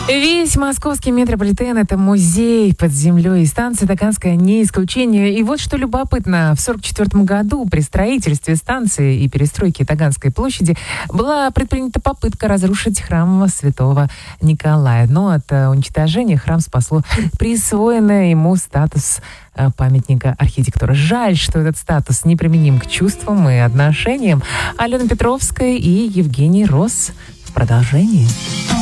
Весь московский метрополитен – это музей под землей, и станция Таганская не исключение. И вот что любопытно, в 1944 году при строительстве станции и перестройке Таганской площади была предпринята попытка разрушить храм святого Николая. Но от уничтожения храм спасло присвоенный ему статус памятника архитектуры. Жаль, что этот статус неприменим к чувствам и отношениям. Алена Петровская и Евгений Росс в продолжении.